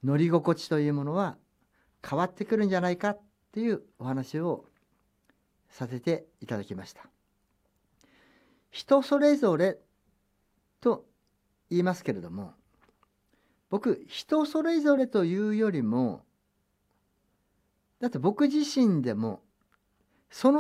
乗り心地というものは変わってくるんじゃないかっていうお話をさせていただきました。人それぞれと言いますけれども、僕、人それぞれというよりも、だって僕自身でもその